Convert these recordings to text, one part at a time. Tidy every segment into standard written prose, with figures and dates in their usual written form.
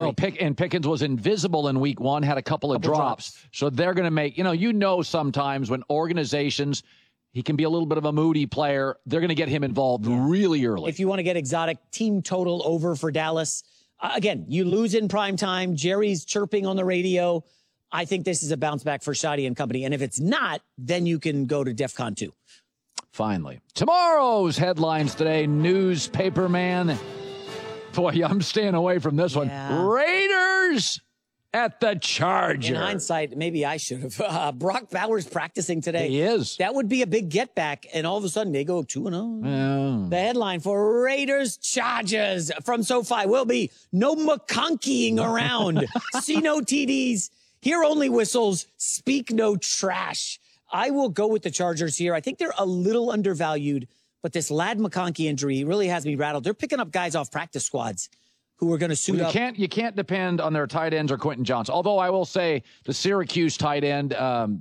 and Pickens was invisible in week 1, had a couple of drops. So they're going to make, sometimes when organizations, he can be a little bit of a moody player, they're going to get him involved really early. If you want to get exotic, team total over for Dallas. Again, you lose in prime time. Jerry's chirping on the radio. I think this is a bounce back for Shadi and company. And if it's not, then you can go to DEFCON 2. Finally. Tomorrow's headlines today, newspaper man. Boy, I'm staying away from this one. Raiders at the Chargers. In hindsight, maybe I should have. Brock Bowers practicing today. He is. That would be a big get back. And all of a sudden, they go 2-0. The headline for Raiders Chargers from SoFi will be no McConkeying around. See no TDs. Hear only whistles. Speak no trash. I will go with the Chargers here. I think they're a little undervalued, but this Ladd McConkey injury really has me rattled. They're picking up guys off practice squads who are going to suit up. You can't depend on their tight ends or Quentin Johnson. Although I will say the Syracuse tight end,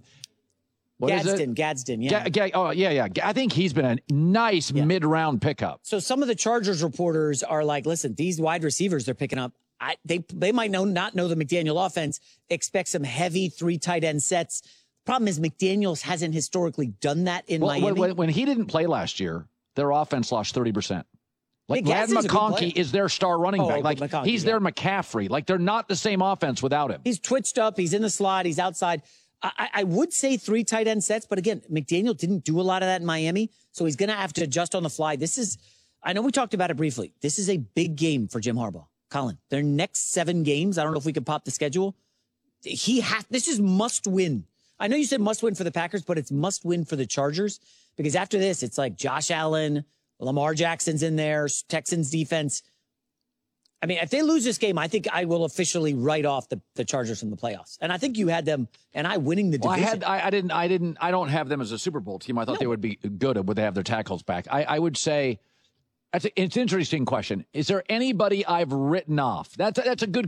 Gadsden, yeah. I think he's been a nice mid-round pickup. So some of the Chargers reporters are like, listen, these wide receivers they're picking up, they might not know the McDaniel offense, expect some heavy 3 tight end sets. Problem is McDaniels hasn't historically done that in Miami. When he didn't play last year, their offense lost 30%. Like Ladd McConkey is their star running back. Like he's their McCaffrey. Like they're not the same offense without him. He's twitched up. He's in the slot. He's outside. I would say 3 tight end sets, but again, McDaniel didn't do a lot of that in Miami, so he's going to have to adjust on the fly. I know we talked about it briefly. This is a big game for Jim Harbaugh. Colin, their next 7 games, I don't know if we can pop the schedule. This is must win. I know you said must win for the Packers, but it's must win for the Chargers because after this, it's like Josh Allen, Lamar Jackson's in there, Texans defense. I mean, if they lose this game, I think I will officially write off the Chargers from the playoffs. And I think you had them and I winning the division. I don't have them as a Super Bowl team. I thought they would be good would they have their tackles back. I would say it's an interesting question. Is there anybody I've written off? That's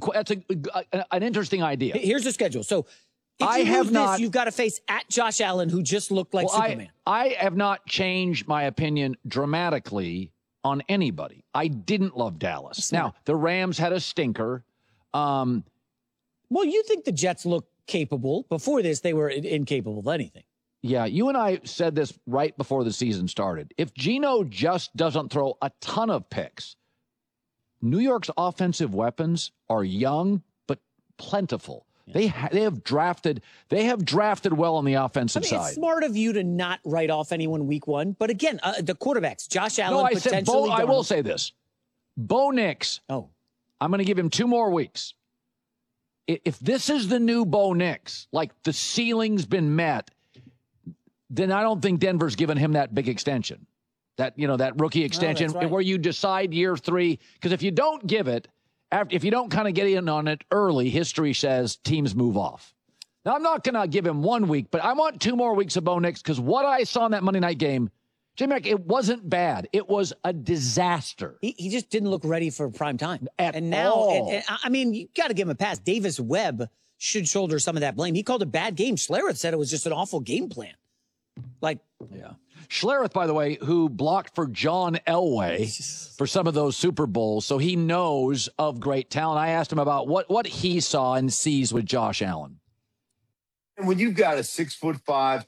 an interesting idea. Here's the schedule. So if you've got to face at Josh Allen, who just looked like Superman. I have not changed my opinion dramatically on anybody. I didn't love Dallas. Now, the Rams had a stinker. Well, you think the Jets look capable. Before this, they were incapable of anything. Yeah, you and I said this right before the season started. If Geno just doesn't throw a ton of picks, New York's offensive weapons are young but plentiful. They have drafted well on the offensive side. It's smart of you to not write off anyone week 1. But again, the quarterbacks, Josh Allen, I will say this. Bo Nix. Oh. I'm going to give him 2 more weeks. If this is the new Bo Nix, like the ceiling's been met, then I don't think Denver's given him that big extension. That rookie extension where you decide year 3. Because if you don't give it, if you don't kind of get in on it early, history says teams move off. Now, I'm not going to give him 1 week, but I want 2 more weeks of Bo Nix because what I saw in that Monday night game, J-Mac, it wasn't bad. It was a disaster. He just didn't look ready for prime time. I mean, you got to give him a pass. Davis Webb should shoulder some of that blame. He called a bad game. Schlereth said it was just an awful game plan. Schlereth, by the way, who blocked for John Elway for some of those Super Bowls, so he knows of great talent. I asked him about what he saw and sees with Josh Allen. And when you've got a 6'5",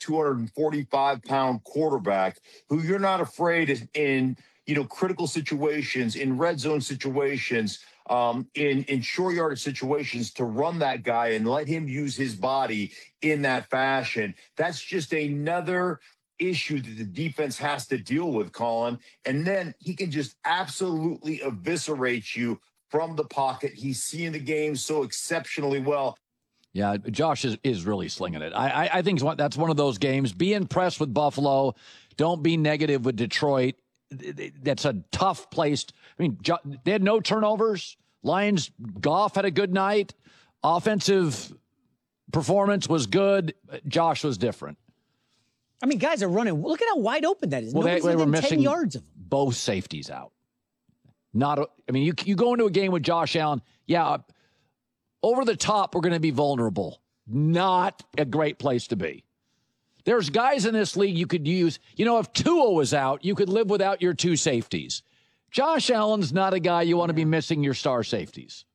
245-pound quarterback who you're not afraid in critical situations, in red zone situations, in short yardage situations to run that guy and let him use his body in that fashion, that's just another issue that the defense has to deal with, Colin. And then he can just absolutely eviscerate you from the pocket. He's seeing the game so exceptionally well. Yeah, Josh is really slinging it. I think that's one of those games. Be impressed with Buffalo. Don't be negative with Detroit. That's a tough place. They had no turnovers. Lions, Goff had a good night. Offensive performance was good. Josh was different. Guys are running. Look at how wide open that is. Well, they were missing 10 yards of them. Both safeties out. You go into a game with Josh Allen. Yeah, over the top, we're going to be vulnerable. Not a great place to be. There's guys in this league you could use. If Tua was out, you could live without your 2 safeties. Josh Allen's not a guy you want to be missing your star safeties.